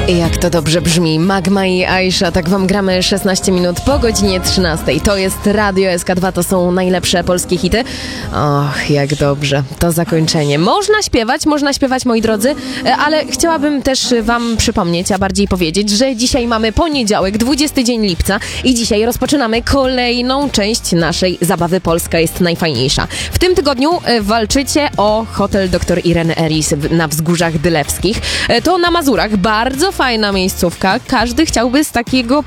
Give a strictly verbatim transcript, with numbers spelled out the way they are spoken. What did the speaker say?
Jak to dobrze brzmi. Magma i Aisha, tak wam gramy szesnaście minut po godzinie trzynastej. To jest Radio S K dwa, to są najlepsze polskie hity. Och, jak dobrze. To zakończenie. Można śpiewać, można śpiewać, moi drodzy, ale chciałabym też wam przypomnieć, a bardziej powiedzieć, że dzisiaj mamy poniedziałek, dwudziesty dzień lipca i dzisiaj rozpoczynamy kolejną część naszej zabawy Polska jest najfajniejsza. W tym tygodniu walczycie o hotel dr Ireny Eris na Wzgórzach Dylewskich. To na Mazurach. Bardzo fajna miejscówka. Każdy chciałby z takiego